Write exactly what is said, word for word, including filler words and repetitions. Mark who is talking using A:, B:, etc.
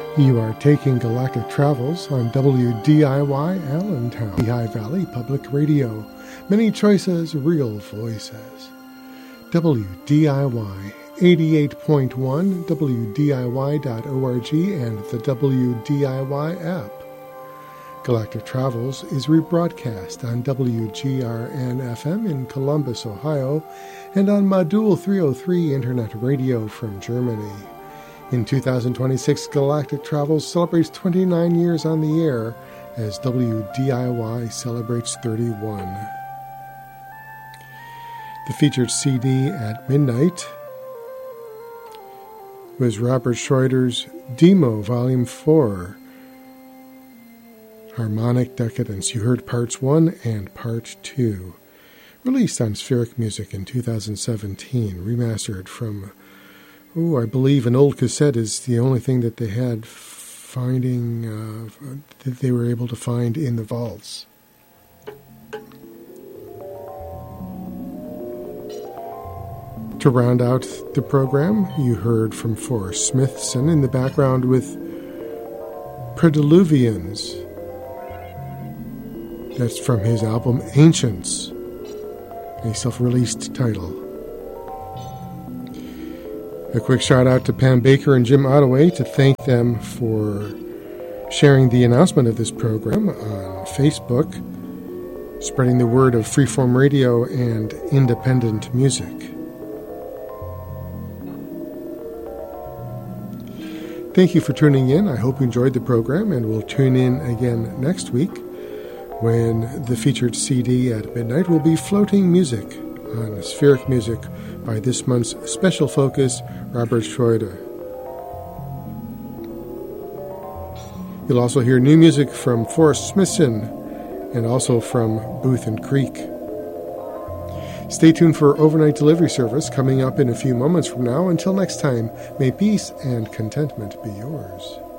A: You are taking Galactic Travels on W D I Y Allentown, Lehigh Valley Public Radio. Many choices, real voices. W D I Y eighty-eight point one, W D I Y dot org, and the W D I Y app. Galactic Travels is rebroadcast on W G R N F M in Columbus, Ohio, and on Modul three oh three Internet Radio from Germany. In two thousand twenty-six, Galactic Travels celebrates twenty-nine years on the air as W D I Y celebrates thirty-one. The featured C D at midnight was Robert Schroeder's Demo Volume four, Harmonic Decadence. You heard Parts one and Part two, released on Spheric Music in two thousand seventeen, remastered from, oh, I believe an old cassette is the only thing that they had finding, uh, that they were able to find in the vaults. To round out the program, you heard from Forrest Smithson in the background with Prediluvians. That's from his album Ancients, a self-released title. A quick shout out to Pam Baker and Jim Ottaway to thank them for sharing the announcement of this program on Facebook, spreading the word of freeform radio and independent music. Thank you for tuning in. I hope you enjoyed the program, and we'll tune in again next week when the featured C D at midnight will be Floating Music on Spheric Music by this month's special focus, Robert Schroeder. You'll also hear new music from Forrest Smithson and also from Booth and Creek. Stay tuned for overnight delivery service coming up in a few moments from now. Until next time, may peace and contentment be yours.